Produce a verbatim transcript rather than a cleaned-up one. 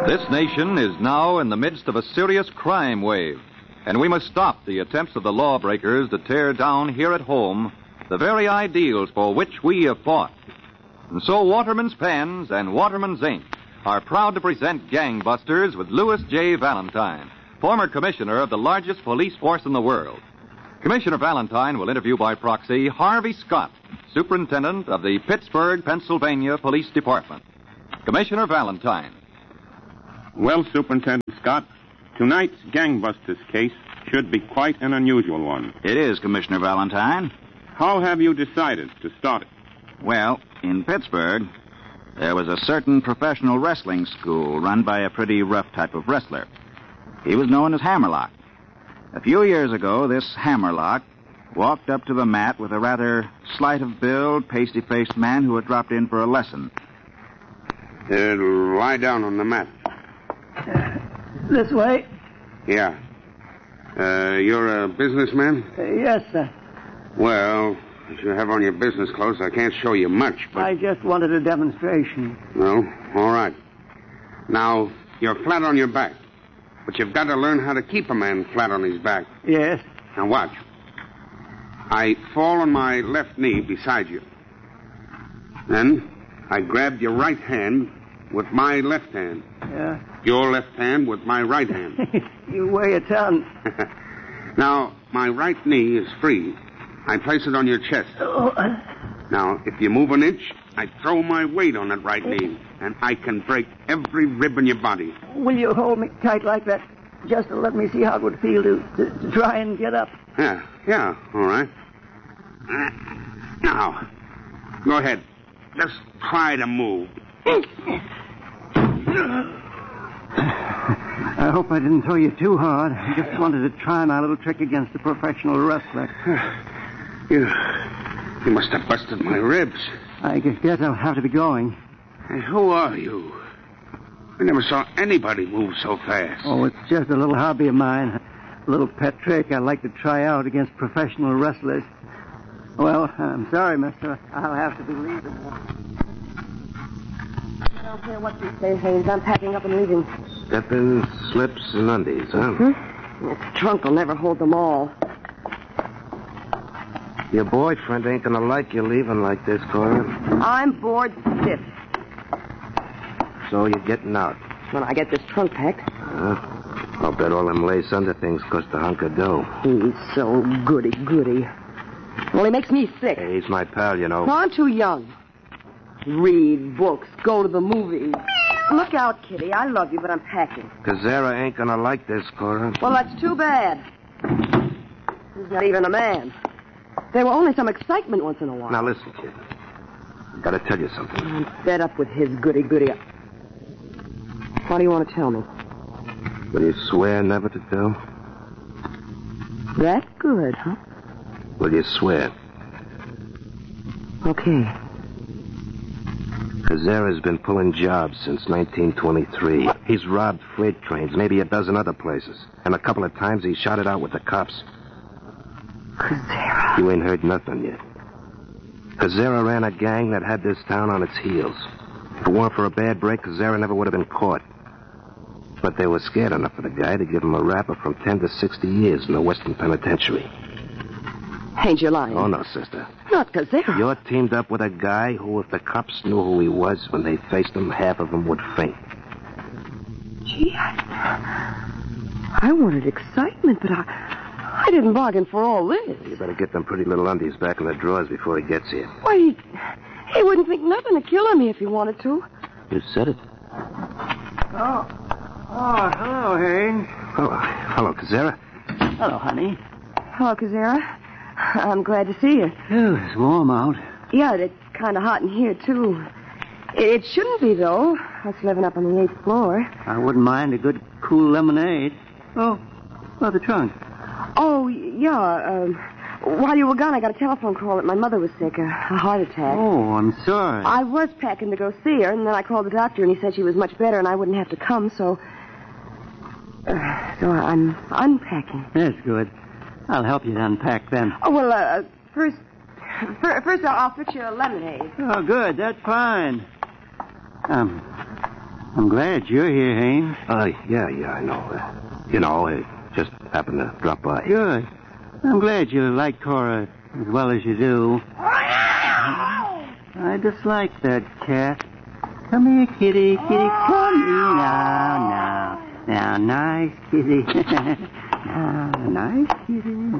This nation is now in the midst of a serious crime wave, and we must stop the attempts of the lawbreakers to tear down here at home the very ideals for which we have fought. And so Waterman's Pens and Waterman's Ink are proud to present Gangbusters with Louis J. Valentine, former commissioner of the largest police force in the world. Commissioner Valentine will interview by proxy Harvey Scott, superintendent of the Pittsburgh, Pennsylvania Police Department. Commissioner Valentine. Well, Superintendent Scott, tonight's Gangbusters case should be quite an unusual one. It is, Commissioner Valentine. How have you decided to start it? Well, in Pittsburgh, there was a certain professional wrestling school run by a pretty rough type of wrestler. He was known as Hammerlock. A few years ago, this Hammerlock walked up to the mat with a rather slight of build, pasty-faced man who had dropped in for a lesson. Uh, lie down on the mat. This way? Yeah. Uh, you're a businessman? Uh, yes, sir. Well, if you have on your business clothes, I can't show you much, but... I just wanted a demonstration. No? All right. Now, you're flat on your back. But you've got to learn how to keep a man flat on his back. Yes. Now, watch. I fall on my left knee beside you. Then, I grabbed your right hand with my left hand. Yeah. Your left hand with my right hand. You weigh a ton. Now, my right knee is free. I place it on your chest. Oh, uh... Now, if you move an inch, I throw my weight on that right knee, and I can break every rib in your body. Will you hold me tight like that, just to let me see how it would feel to, to, to try and get up? Yeah, yeah, all right. Uh, now, go ahead. Just try to move. I hope I didn't throw you too hard. I just wanted to try my little trick against a professional wrestler. You, you must have busted my ribs. I guess I'll have to be going. Hey, who are you? I never saw anybody move so fast. Oh, it's just a little hobby of mine. A little pet trick I like to try out against professional wrestlers. Well, I'm sorry, mister. I'll have to be leaving. I don't care what you say, Haynes. I'm packing up and leaving. Stepping, slips, and undies, huh? Hmm? This trunk will never hold them all. Your boyfriend ain't gonna like you leaving like this, Cora. I'm bored stiff. So you're getting out? When I get this trunk packed. Uh, I'll bet all them lace under things cost a hunk of dough. He's so goody-goody. Well, he makes me sick. Hey, he's my pal, you know. Well, I'm too young. Read books, go to the movies. Look out, Kitty. I love you, but I'm packing. Kazera ain't gonna like this, Cora. Well, that's too bad. He's not even a man. There were only some excitement once in a while. Now, listen, kid. I gotta tell you something. I'm fed up with his goody-goody. What do you want to tell me? Will you swear never to tell? That good, huh? Will you swear? Okay. Kazera's been pulling jobs since nineteen twenty-three. What? He's robbed freight trains, maybe a dozen other places. And a couple of times he shot it out with the cops. Kazera. You ain't heard nothing yet. Kazera ran a gang that had this town on its heels. If it weren't for a bad break, Kazera never would have been caught. But they were scared enough of the guy to give him a rapper from ten to sixty years in the Western Penitentiary. Ain't you lying? Oh, no, sister. Not Kazera. You're teamed up with a guy who, if the cops knew who he was when they faced him, half of them would faint. Gee, I... I wanted excitement, but I... I didn't bargain for all this. You better get them pretty little undies back in the drawers before he gets here. Why, he... He wouldn't think nothing of killing me if he wanted to. You said it. Oh. Oh, hello, Haynes. Hello. Hello, Kazera. Hello, honey. Hello, Kazera. I'm glad to see you. Oh, it's warm out. Yeah, it's kind of hot in here, too. It shouldn't be, though. Us living up on the eighth floor. I wouldn't mind a good, cool lemonade. Oh, oh, the trunk. Oh, yeah. Um, while you were gone, I got a telephone call that my mother was sick, a, a heart attack. Oh, I'm sorry. I was packing to go see her, and then I called the doctor, and he said she was much better, and I wouldn't have to come, so... Uh, so I'm unpacking. That's good. I'll help you unpack then. Oh, well, uh, first... First, I'll fix you a lemonade. Oh, good. That's fine. Um, I'm glad you're here, Haynes. Uh, yeah, yeah, I know. Uh, you know, I just happened to drop by. Good. I'm glad you like Cora as well as you do. I dislike that cat. Come here, kitty, kitty, come here. Now, now. Now, nice kitty. Now, nice kitty.